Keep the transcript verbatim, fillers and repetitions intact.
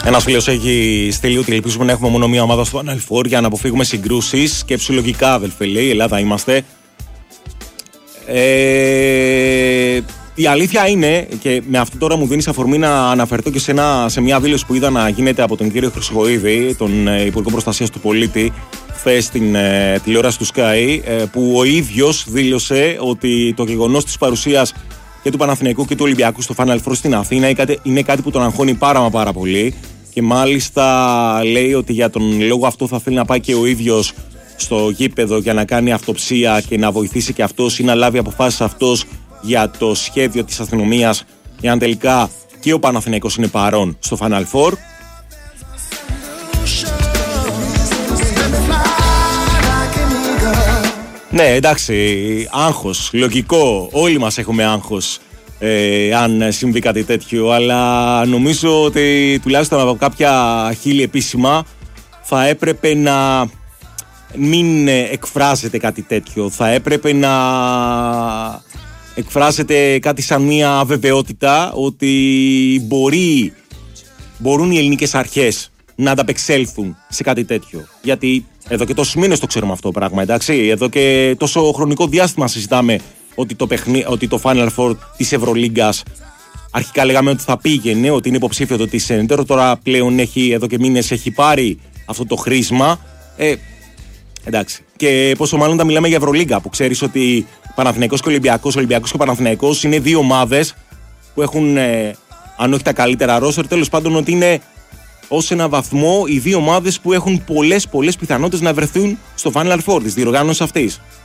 Ένας φίλος έχει στείλει ότι ελπίζουμε να έχουμε μόνο μία ομάδα στο Final Four για να αποφύγουμε συγκρούσεις. Σκέψου λογικά, αδελφέ, λέει. Ελλάδα είμαστε. Ε, η αλήθεια είναι, και με αυτό τώρα μου δίνεις αφορμή να αναφερθώ και σε, ένα, σε μια δήλωση που είδα να γίνεται από τον κύριο Χρυσοχοΐδη, τον ε, Υπουργό Προστασίας του Πολίτη, χθες στην ε, τηλεόραση του Sky, ε, που ο ίδιος δήλωσε ότι το γεγονός της παρουσίας και του Παναθηναϊκού και του Ολυμπιακού στο Final Four στην Αθήνα είναι κάτι, είναι κάτι που τον αγχώνει πάρα μα πάρα πολύ, και μάλιστα λέει ότι για τον λόγο αυτό θα θέλει να πάει και ο ίδιος στο γήπεδο για να κάνει αυτοψία και να βοηθήσει και αυτός ή να λάβει αποφάσεις αυτός για το σχέδιο της αστυνομίας, για αν τελικά και ο Παναθηναϊκός είναι παρόν στο Final Four. Ναι, εντάξει, άγχος, λογικό, όλοι μας έχουμε άγχος ε, αν συμβεί κάτι τέτοιο, αλλά νομίζω ότι τουλάχιστον από κάποια χείλη επίσημα θα έπρεπε να μην εκφράζεται κάτι τέτοιο, θα έπρεπε να εκφράζεται κάτι σαν μια αβεβαιότητα ότι μπορεί, μπορούν οι ελληνικές αρχές να ανταπεξέλθουν σε κάτι τέτοιο. Γιατί εδώ και τόσους μήνες το ξέρουμε αυτό το πράγμα, εντάξει. Εδώ και τόσο χρονικό διάστημα συζητάμε ότι το, παιχνί, ότι το Final Four της Ευρωλίγκας αρχικά λέγαμε ότι θα πήγαινε, ότι είναι υποψήφιο το της Center. Τώρα πλέον έχει, εδώ και μήνες έχει πάρει αυτό το χρήσμα. Ε, εντάξει. Και πόσο μάλλον τα μιλάμε για Ευρωλίγκα, που ξέρεις ότι Παναθηναϊκός και Ολυμπιακός, Ολυμπιακός και Παναθηναϊκός είναι δύο ομάδες που έχουν, ε, αν όχι τα καλύτερα ρόστερ, τέλος πάντων ότι είναι ως ένα βαθμό οι δύο ομάδες που έχουν πολλές πολλές πιθανότητες να βρεθούν στο Final Four της διοργάνωσης αυτής.